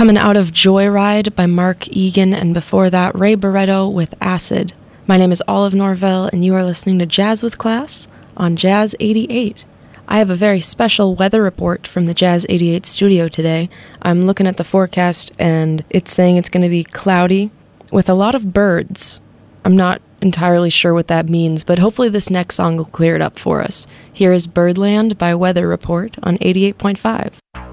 Coming out of Joyride by Mark Egan, and before that, Ray Barretto with Acid. My name is Olive Norvell, and you are listening to Jazz with Class on Jazz 88. I have a very special weather report from the Jazz 88 studio today. I'm looking at the forecast, and it's saying it's going to be cloudy with a lot of birds. I'm not entirely sure what that means, but hopefully this next song will clear it up for us. Here is Birdland by Weather Report on 88.5.